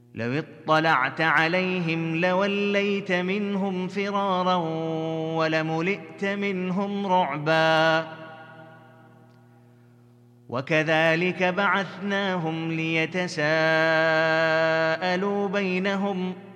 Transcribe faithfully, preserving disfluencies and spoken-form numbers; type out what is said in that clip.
لو اطلعت عليهم لوليت منهم فرارا ولملئت منهم رعبا وكذلك بعثناهم ليتساءلوا بينهم